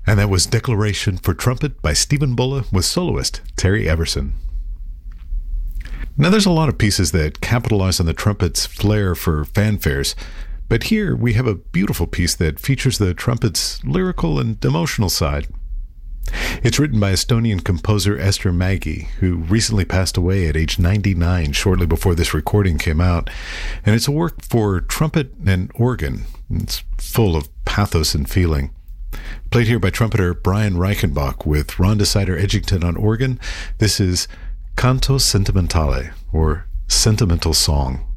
And that was Declaration for Trumpet by Stephen Bulla with soloist Terry Everson. Now, there's a lot of pieces that capitalize on the trumpet's flair for fanfares, but here we have a beautiful piece that features the trumpet's lyrical and emotional side. It's written by Estonian composer Ester Mägi, who recently passed away at age 99 shortly before this recording came out, and it's a work for trumpet and organ. It's full of pathos and feeling. Played here by trumpeter Brian Reichenbach with Rhonda Sider-Edgington on organ. This is Canto Sentimentale, or Sentimental Song.